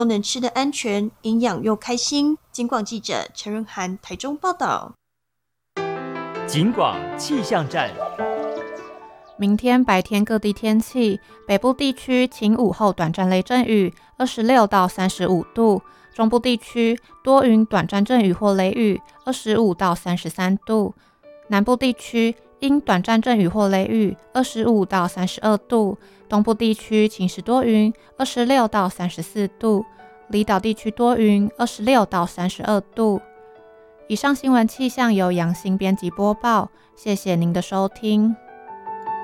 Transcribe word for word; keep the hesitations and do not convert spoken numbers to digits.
都能吃得安全、营养又开心。警广记者陈润涵台中报道。 警广气象站。 明天白天各地天气，北部地区晴午后短暂雷阵雨，二十六到三十五度；中部地区多云短暂阵雨或雷雨，二十五到三十三度；南部地区因短暂阵雨或雷雨，二十五到三十二度；东部地区晴时多云，二十六到三十四度；离岛地区多云，二十六到三十二度。以上新闻气象由杨欣编辑播报，谢谢您的收听。